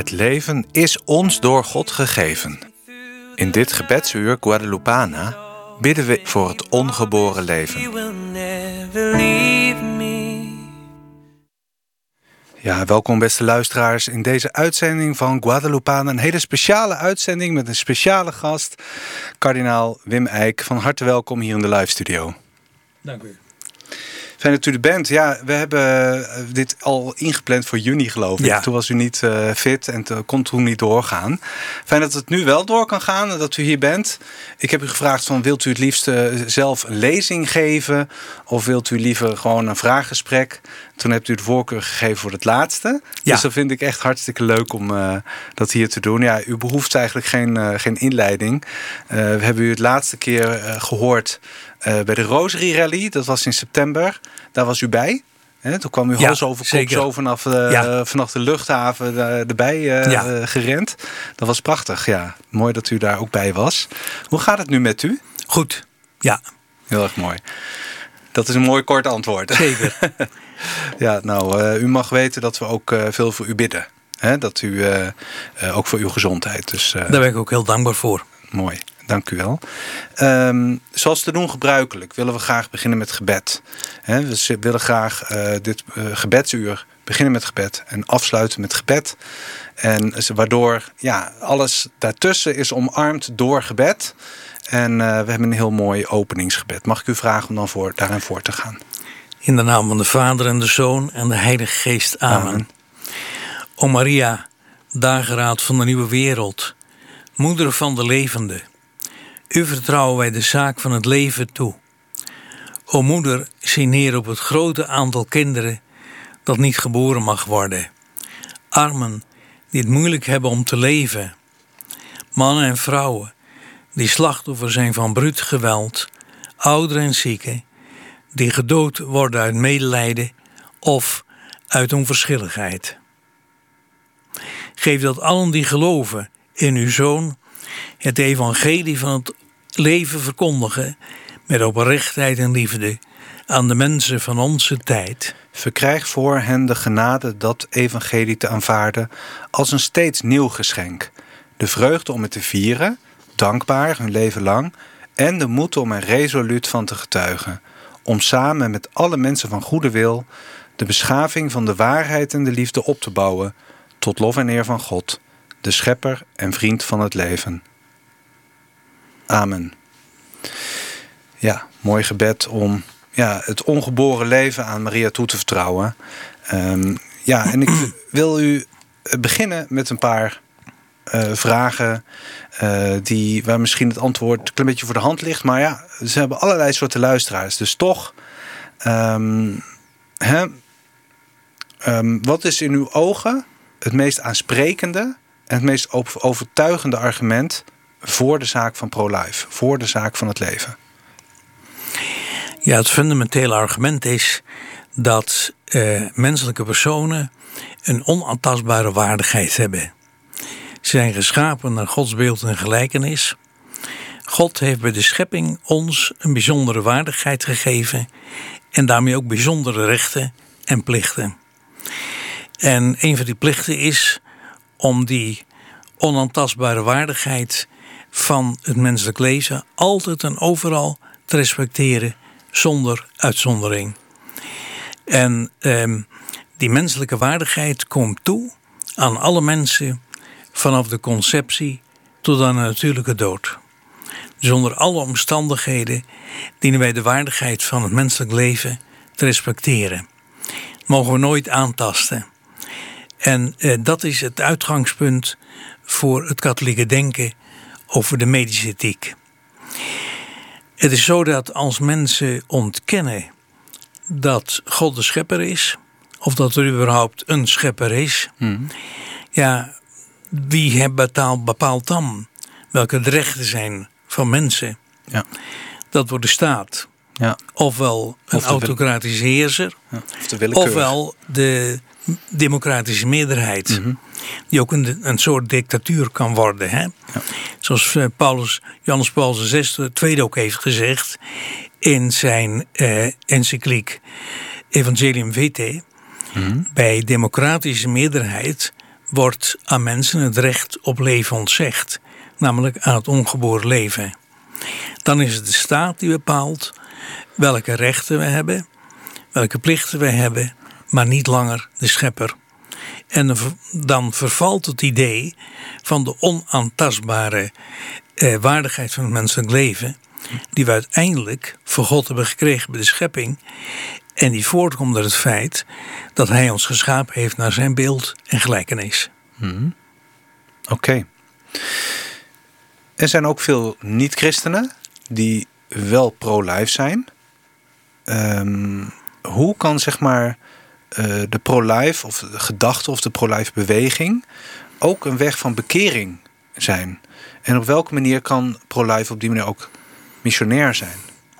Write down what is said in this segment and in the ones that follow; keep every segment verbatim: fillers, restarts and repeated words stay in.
Het leven is ons door God gegeven. In dit gebedsuur Guadalupana bidden we voor het ongeboren leven. Ja, welkom beste luisteraars in deze uitzending van Guadalupana. Een hele speciale uitzending met een speciale gast, kardinaal Wim Eijk. Van harte welkom hier in de live studio. Dank u. Fijn dat u er bent. Ja, we hebben dit al ingepland voor juni, geloof ik. Ja. Toen was u niet uh, fit en t- kon toen niet doorgaan. Fijn dat het nu wel door kan gaan en dat u hier bent. Ik heb u gevraagd van, wilt u het liefst uh, zelf een lezing geven? Of wilt u liever gewoon een vraaggesprek? Toen hebt u de voorkeur gegeven voor het laatste. Ja. Dus dat vind ik echt hartstikke leuk om uh, dat hier te doen. Ja, u behoeft eigenlijk geen, uh, geen inleiding. Uh, we hebben u het laatste keer uh, gehoord uh, bij de Rosary Rally. Dat was in september. Daar was u bij. He, toen kwam u ja, hals over kop zo vanaf de, ja. vanaf de luchthaven uh, erbij uh, ja. uh, gerend. Dat was prachtig, ja. Mooi dat u daar ook bij was. Hoe gaat het nu met u? Goed, ja. Heel erg mooi. Dat is een mooi kort antwoord. Zeker. Ja, nou, uh, u mag weten dat we ook uh, veel voor u bidden. He, dat u, uh, uh, ook voor uw gezondheid. Dus, uh, Daar ben ik ook heel dankbaar voor. Mooi. Dank u wel. Um, zoals te doen gebruikelijk willen we graag beginnen met gebed. He, we willen graag uh, dit uh, gebedsuur beginnen met gebed en afsluiten met gebed. En waardoor ja, alles daartussen is omarmd door gebed. En uh, we hebben een heel mooi openingsgebed. Mag ik u vragen om dan voor, daarin voor te gaan? In de naam van de Vader en de Zoon en de Heilige Geest. Amen. Amen. O Maria, dageraad van de nieuwe wereld, moeder van de levende. U vertrouwen wij de zaak van het leven toe. O moeder, zie neer op het grote aantal kinderen dat niet geboren mag worden. Armen die het moeilijk hebben om te leven. Mannen en vrouwen die slachtoffer zijn van bruut geweld. Ouderen en zieken die gedood worden uit medelijden of uit onverschilligheid. Geef dat allen die geloven in uw Zoon het evangelie van het leven verkondigen met oprechtheid en liefde aan de mensen van onze tijd. Verkrijg voor hen de genade dat evangelie te aanvaarden als een steeds nieuw geschenk. De vreugde om het te vieren, dankbaar hun leven lang, en de moed om er resoluut van te getuigen. Om samen met alle mensen van goede wil de beschaving van de waarheid en de liefde op te bouwen tot lof en eer van God, de schepper en vriend van het leven. Amen. Ja, mooi gebed om ja, het ongeboren leven aan Maria toe te vertrouwen. Um, ja, en ik wil u beginnen met een paar uh, vragen uh, die, waar misschien het antwoord een klein beetje voor de hand ligt. Maar ja, ze hebben allerlei soorten luisteraars. Dus toch, um, hè, um, wat is in uw ogen het meest aansprekende en het meest overtuigende argument voor de zaak van pro-life, voor de zaak van het leven? Ja, het fundamentele argument is dat uh, menselijke personen een onaantastbare waardigheid hebben. Ze zijn geschapen naar Gods beeld en gelijkenis. God heeft bij de schepping ons een bijzondere waardigheid gegeven en daarmee ook bijzondere rechten en plichten. En een van die plichten is om die onaantastbare waardigheid van het menselijk leven altijd en overal te respecteren zonder uitzondering. En eh, die menselijke waardigheid komt toe aan alle mensen vanaf de conceptie tot aan de natuurlijke dood. Dus onder alle omstandigheden dienen wij de waardigheid van het menselijk leven te respecteren. Mogen we nooit aantasten. En eh, dat is het uitgangspunt voor het katholieke denken over de medische ethiek. Het is zo dat als mensen ontkennen dat God de schepper is, of dat er überhaupt een schepper is, mm. ja, wie bepaalt, bepaalt dan welke de rechten zijn van mensen? Ja. Dat wordt de staat. Ja. Ofwel een of autocratische heerser, ja. of de ofwel de democratische meerderheid, mm-hmm. die ook een, een soort dictatuur kan worden. Hè? Ja. Zoals Paulus, Johannes Paulus de zesde, tweede ook heeft gezegd in zijn uh, encycliek Evangelium Vitae. Mm-hmm. Bij democratische meerderheid wordt aan mensen het recht op leven ontzegd, namelijk aan het ongeboren leven. Dan is het de staat die bepaalt welke rechten we hebben, welke plichten we hebben, maar niet langer de schepper. En dan vervalt het idee van de onaantastbare eh, waardigheid van het menselijk leven, die we uiteindelijk van God hebben gekregen bij de schepping. En die voortkomt uit het feit dat hij ons geschapen heeft naar zijn beeld en gelijkenis. Hmm. Oké. Okay. Er zijn ook veel niet-christenen die wel pro-life zijn. Um, hoe kan zeg maar uh, de pro-life of de gedachte of de pro-life beweging ook een weg van bekering zijn? En op welke manier kan pro-life op die manier ook missionair zijn?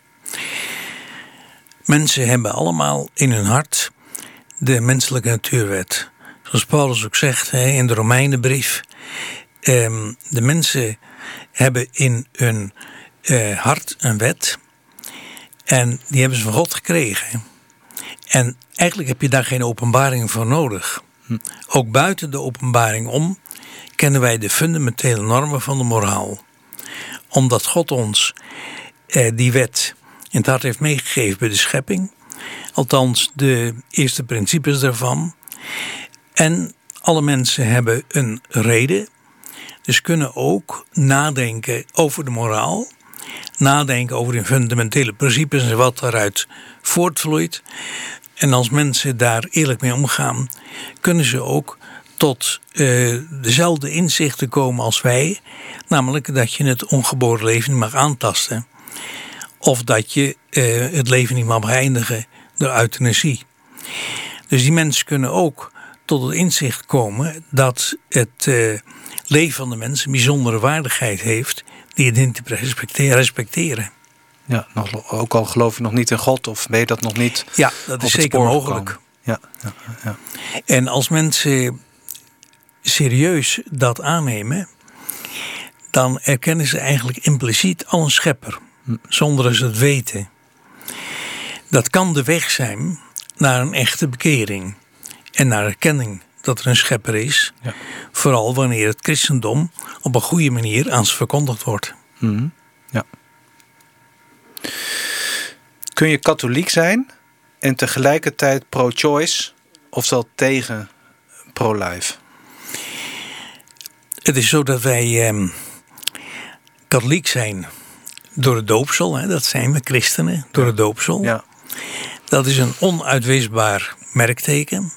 Mensen hebben allemaal in hun hart de menselijke natuurwet. Zoals Paulus ook zegt in de Romeinenbrief. Um, de mensen hebben in hun uh, hart een wet. En die hebben ze van God gekregen. En eigenlijk heb je daar geen openbaring voor nodig. Hm. Ook buiten de openbaring om kennen wij de fundamentele normen van de moraal. Omdat God ons eh, die wet in het hart heeft meegegeven bij de schepping. Althans de eerste principes daarvan. En alle mensen hebben een reden. Dus kunnen ook nadenken over de moraal. Nadenken over de fundamentele principes en wat daaruit voortvloeit. En als mensen daar eerlijk mee omgaan, kunnen ze ook tot uh, dezelfde inzichten komen als wij. Namelijk dat je het ongeboren leven niet mag aantasten. Of dat je uh, het leven niet mag beëindigen door euthanasie. Dus die mensen kunnen ook tot het inzicht komen dat het uh, leven van de mens een bijzondere waardigheid heeft die je dient te respecteren. Ja, nog, ook al geloof je nog niet in God of ben je dat nog niet. Ja, dat is zeker mogelijk. Ja, ja, ja. En als mensen serieus dat aannemen, dan erkennen ze eigenlijk impliciet al een schepper, hm. zonder dat ze het weten. Dat kan de weg zijn naar een echte bekering en naar erkenning dat er een schepper is. Ja. Vooral wanneer het christendom op een goede manier aan ze verkondigd wordt. Hm. Ja. Kun je katholiek zijn en tegelijkertijd pro-choice, oftewel tegen pro-life? Het is zo dat wij eh, katholiek zijn door het doopsel. Hè, dat zijn we christenen door het doopsel. Ja. Dat is een onuitwisbaar merkteken.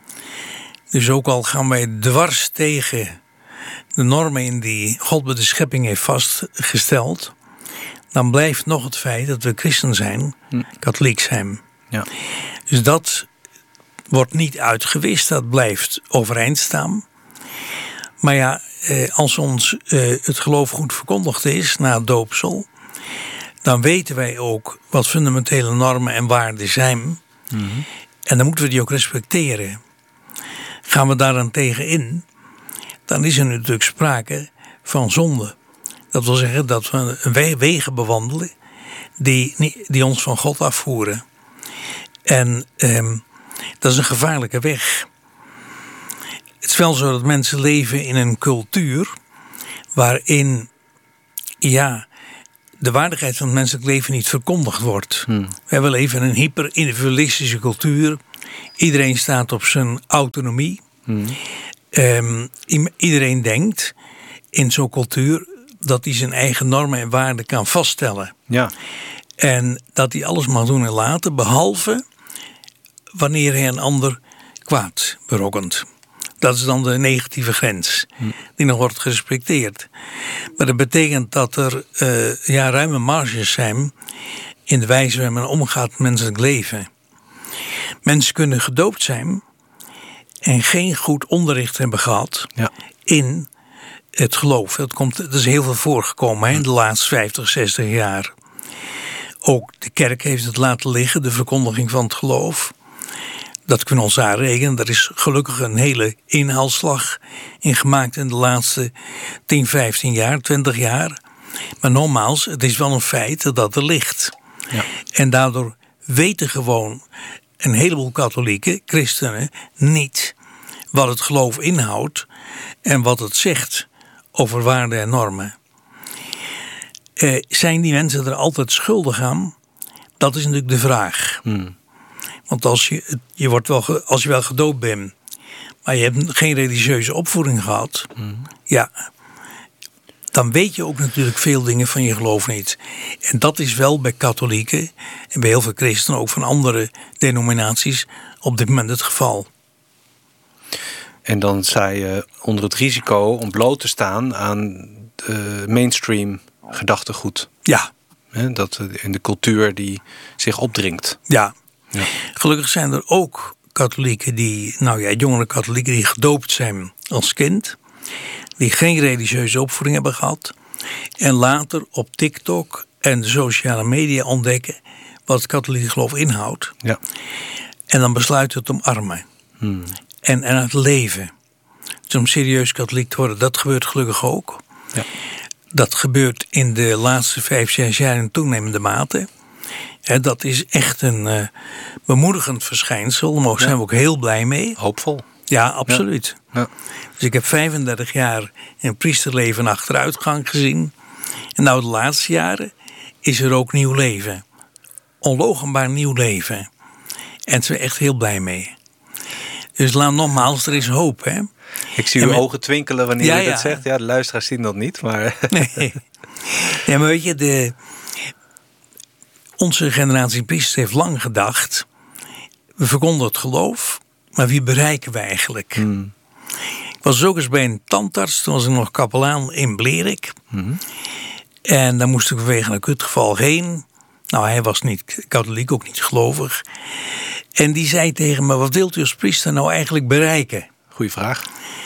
Dus ook al gaan wij dwars tegen de normen in die God bij de schepping heeft vastgesteld, dan blijft nog het feit dat we christen zijn, hm. katholiek zijn. Ja. Dus dat wordt niet uitgewist, dat blijft overeind staan. Maar ja, als ons het geloof goed verkondigd is na het doopsel, dan weten wij ook wat fundamentele normen en waarden zijn. Mm-hmm. En dan moeten we die ook respecteren. Gaan we daar dan tegen in, dan is er natuurlijk sprake van zonde. Dat wil zeggen dat we wegen bewandelen die, die ons van God afvoeren. En eh, dat is een gevaarlijke weg. Het is wel zo dat mensen leven in een cultuur waarin ja, de waardigheid van het menselijk leven niet verkondigd wordt. Hmm. We hebben leven in een hyper-individualistische cultuur. Iedereen staat op zijn autonomie. Hmm. Um, iedereen denkt in zo'n cultuur dat hij zijn eigen normen en waarden kan vaststellen. Ja. En dat hij alles mag doen en laten, behalve wanneer hij een ander kwaad berokkent. Dat is dan de negatieve grens, hm. die nog wordt gerespecteerd. Maar dat betekent dat er uh, ja, ruime marges zijn in de wijze waarop men omgaat met menselijk leven. Mensen kunnen gedoopt zijn en geen goed onderricht hebben gehad ja. in het geloof. Dat, komt, dat is heel veel voorgekomen hè, in de laatste vijftig, zestig jaar. Ook de kerk heeft het laten liggen, de verkondiging van het geloof. Dat kunnen we ons aanrekenen. Er is gelukkig een hele inhaalslag in gemaakt in de laatste tien, vijftien jaar, twintig jaar. Maar nogmaals, het is wel een feit dat er ligt. Ja. En daardoor weten gewoon een heleboel katholieken, christenen, niet wat het geloof inhoudt en wat het zegt over waarden en normen. Uh, zijn die mensen er altijd schuldig aan? Dat is natuurlijk de vraag. Hmm. Want als je, je wordt wel, als je wel gedoopt bent, maar je hebt geen religieuze opvoeding gehad, hmm. ja, dan weet je ook natuurlijk veel dingen van je geloof niet. En dat is wel bij katholieken en bij heel veel christenen, ook van andere denominaties, op dit moment het geval. En dan sta je onder het risico om bloot te staan aan de mainstream gedachtegoed. Ja. He, dat in de cultuur die zich opdringt. Ja. ja. Gelukkig zijn er ook katholieken die, nou ja, jongere katholieken die gedoopt zijn als kind, die geen religieuze opvoeding hebben gehad en later op TikTok en de sociale media ontdekken wat het katholieke geloof inhoudt. Ja. En dan besluiten het omarmen. Hmm. En, en het leven. Dus om serieus katholiek te worden, dat gebeurt gelukkig ook. Ja. Dat gebeurt in de laatste vijf, zes jaar in toenemende mate. He, dat is echt een uh, bemoedigend verschijnsel. Daar zijn we ook heel blij mee. Hoopvol. Ja, absoluut. Ja. Ja. Dus ik heb vijfendertig jaar in priesterleven achteruitgang gezien. En nou de laatste jaren is er ook nieuw leven. Onloochenbaar nieuw leven. En daar zijn we echt heel blij mee. Dus laat nogmaals, er is hoop, hè. Ik zie uw met... ogen twinkelen wanneer ja, u dat ja. zegt. Ja, de luisteraars zien dat niet, maar... Nee. Ja, maar weet je, de... onze generatie priesters heeft lang gedacht, we verkondigen het geloof, maar wie bereiken we eigenlijk? Hmm. Ik was ook eens bij een tandarts, toen was ik nog kapelaan in Blerik. Hmm. En daar moest ik vanwege een acuut geval heen. Nou, hij was niet katholiek, ook niet gelovig. En die zei tegen me, wat wilt u als priester nou eigenlijk bereiken? Goeie vraag.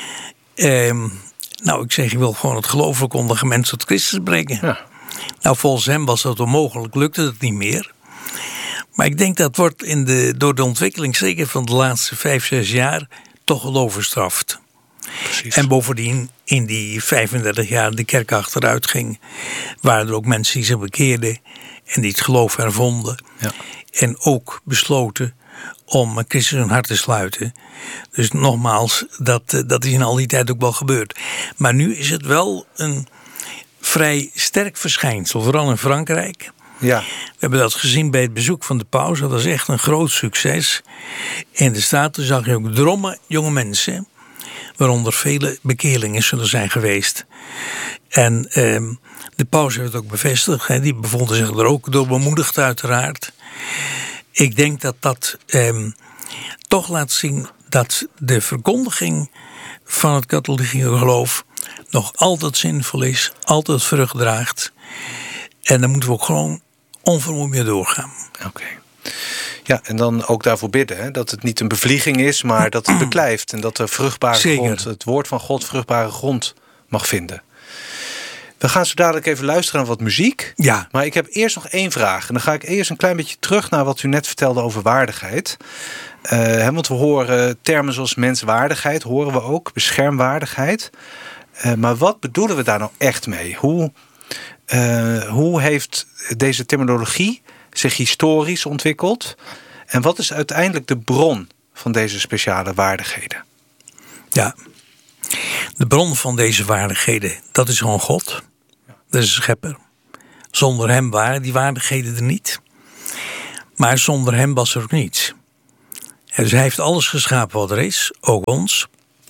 Um, nou, ik zeg, ik wil gewoon het geloof verkondigen, mensen tot Christus brengen. Ja. Nou, volgens hem was dat onmogelijk, lukte het niet meer. Maar ik denk dat wordt in de, door de ontwikkeling, zeker van de laatste vijf, zes jaar, toch wel overstraft. Precies. En bovendien, in die vijfendertig jaar de kerk achteruit ging, waren er ook mensen die zich bekeerden en die het geloof hervonden. Ja. En ook besloten om Christus hun hart te sluiten. Dus nogmaals, dat, dat is in al die tijd ook wel gebeurd. Maar nu is het wel een vrij sterk verschijnsel, vooral in Frankrijk. Ja. We hebben dat gezien bij het bezoek van de paus. Dat was echt een groot succes. In de Staten zag je ook drommen jonge mensen, waaronder vele bekeerlingen zullen zijn geweest. En eh, de paus heeft het ook bevestigd. Hè. Die bevonden zich er ook door bemoedigd uiteraard. Ik denk dat dat eh, toch laat zien dat de verkondiging van het katholieke geloof nog altijd zinvol is, altijd vrucht draagt. En daar moeten we ook gewoon onvermoeid mee doorgaan. Oké. Okay. Ja, en dan ook daarvoor bidden, hè? Dat het niet een bevlieging is, maar dat het beklijft. En dat er vruchtbare Zeker. grond, het woord van God vruchtbare grond mag vinden. We gaan zo dadelijk even luisteren naar wat muziek. Ja. Maar ik heb eerst nog één vraag. En dan ga ik eerst een klein beetje terug naar wat u net vertelde over waardigheid. Uh, hè, want we horen termen zoals menswaardigheid, horen we ook, beschermwaardigheid. Uh, maar wat bedoelen we daar nou echt mee? Hoe, uh, hoe heeft deze terminologie zich historisch ontwikkeld? En wat is uiteindelijk de bron van deze speciale waardigheden? Ja, de bron van deze waardigheden, dat is gewoon God. Dat is de schepper. Zonder hem waren die waardigheden er niet. Maar zonder hem was er ook niets. Dus hij heeft alles geschapen wat er is, ook ons.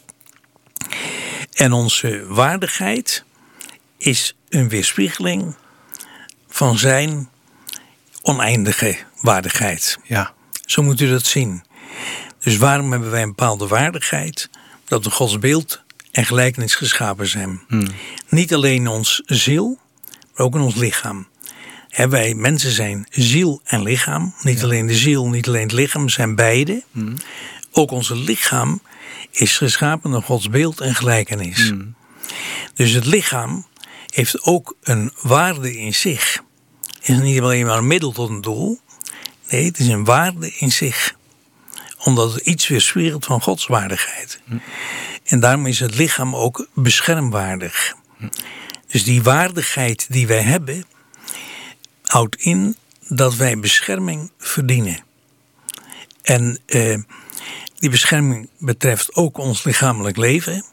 En onze waardigheid is een weerspiegeling van zijn oneindige waardigheid. Ja. Zo moet u dat zien. Dus waarom hebben wij een bepaalde waardigheid? Dat we Gods beeld en gelijkenis geschapen zijn. Hmm. Niet alleen in ons ziel, maar ook in ons lichaam. He, wij mensen zijn ziel en lichaam. Niet ja. alleen de ziel, niet alleen het lichaam, zijn beide. Hmm. Ook onze lichaam is geschapen naar Gods beeld en gelijkenis. Hmm. Dus het lichaam heeft ook een waarde in zich. Het is niet alleen maar een middel tot een doel. Nee, het is een waarde in zich. Omdat het iets weerspiegelt van Gods waardigheid. Hm. En daarom is het lichaam ook beschermwaardig. Hm. Dus die waardigheid die wij hebben, houdt in dat wij bescherming verdienen. En eh, die bescherming betreft ook ons lichamelijk leven.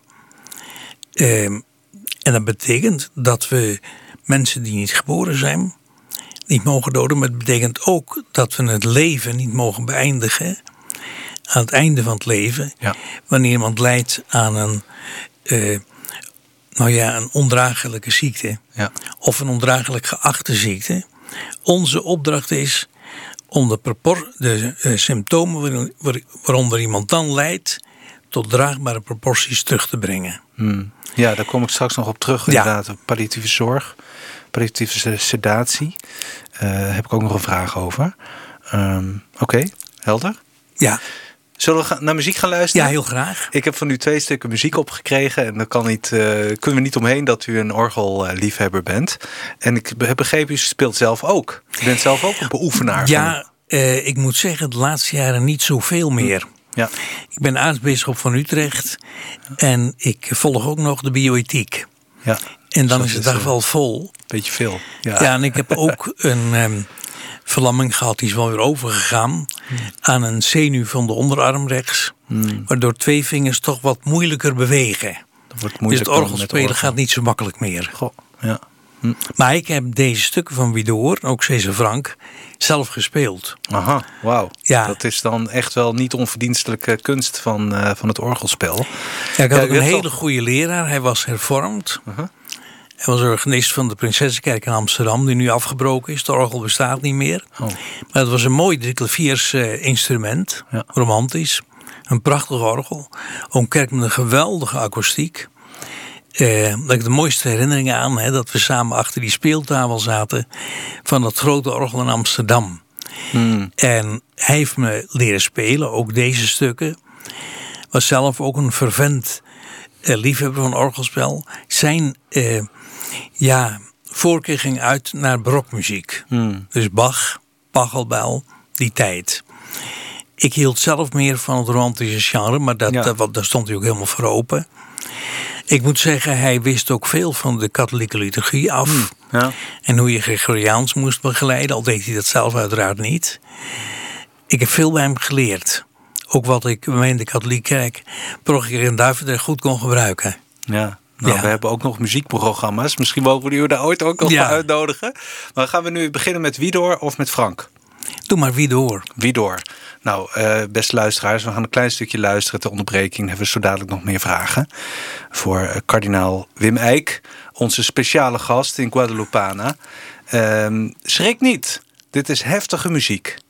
Uh, en dat betekent dat we mensen die niet geboren zijn niet mogen doden. Maar het betekent ook dat we het leven niet mogen beëindigen aan het einde van het leven. Ja. Wanneer iemand lijdt aan een, uh, nou ja, een ondraaglijke ziekte. Ja. Of een ondraaglijk geachte ziekte. Onze opdracht is om de, propor- de uh, symptomen waar, waaronder iemand dan lijdt tot draagbare proporties terug te brengen. Hmm. Ja, daar kom ik straks nog op terug. Inderdaad, ja. Palliatieve zorg, palliatieve sedatie. Uh, heb ik ook nog een vraag over. Um, Oké, okay, helder. Ja. Zullen we gaan, naar muziek gaan luisteren? Ja, heel graag. Ik heb van u twee stukken muziek opgekregen. En dan kan niet, uh, kunnen we niet omheen dat u een orgelliefhebber bent. En ik heb begrepen, u speelt zelf ook. U bent zelf ook een beoefenaar. Ja, uh, ik moet zeggen, de laatste jaren niet zoveel meer. Ja. Ik ben aartsbisschop van Utrecht. En ik volg ook nog de bioethiek. Ja. En dan is het dag wel vol. Beetje veel. Ja, ja en ik heb ook een um, verlamming gehad. Die is wel weer overgegaan. Hmm. Aan een zenuw van de onderarm rechts. Hmm. Waardoor twee vingers toch wat moeilijker bewegen. Dat wordt moeilijk. Dus het orgelspelen orgel. gaat niet zo makkelijk meer. Goh, ja. Hm. Maar ik heb deze stukken van Widor, ook César Franck, zelf gespeeld. Aha, wauw. Ja. Dat is dan echt wel niet onverdienstelijke kunst van, uh, van het orgelspel. Ja, ik had ja, ook een hele al... goede leraar. Hij was hervormd. Uh-huh. Hij was organist van de Prinsessenkerk in Amsterdam, die nu afgebroken is. De orgel bestaat niet meer. Oh. Maar het was een mooi Drie-Klaviers uh, instrument. Ja. Romantisch. Een prachtig orgel. Ook een kerk met een geweldige akoestiek. Uh, dat ik de mooiste herinneringen aan, hè, dat we samen achter die speeltafel zaten van dat grote orgel in Amsterdam. Hmm. En hij heeft me leren spelen, ook deze stukken. Was zelf ook een fervent uh, liefhebber van orgelspel. Zijn uh, ja, voorkeur ging uit naar barokmuziek. Hmm. Dus Bach, Pachelbel, die tijd. Ik hield zelf meer van het romantische genre, maar dat, ja. dat, daar stond hij ook helemaal voor open. Ik moet zeggen, hij wist ook veel van de katholieke liturgie af. Hmm, ja. En hoe je Gregoriaans moest begeleiden, al deed hij dat zelf uiteraard niet. Ik heb veel bij hem geleerd. Ook wat ik in de katholieke kerk, parochie in Duivendrecht, goed kon gebruiken. Ja, nou, ja. We hebben ook nog muziekprogramma's. Misschien mogen we u daar ooit ook nog ja. uitnodigen. Maar gaan we nu beginnen met Widor of met Franck? Doe maar Widor. Widor. Nou, uh, beste luisteraars, we gaan een klein stukje luisteren ter onderbreking. Dan hebben we zo dadelijk nog meer vragen. Voor uh, kardinaal Wim Eijk, onze speciale gast in Guadalupana. Uh, schrik niet, dit is heftige muziek.